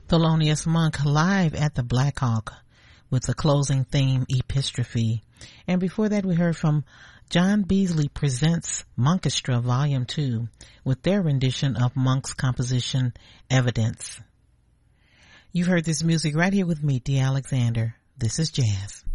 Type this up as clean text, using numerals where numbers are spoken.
Thelonious Monk live at the Black Hawk with the closing theme Epistrophe. And before that we heard from John Beasley Presents Monkestra Volume 2 with their rendition of Monk's composition Evidence. You've heard this music right here with me, Dee Alexander. This is Jazz.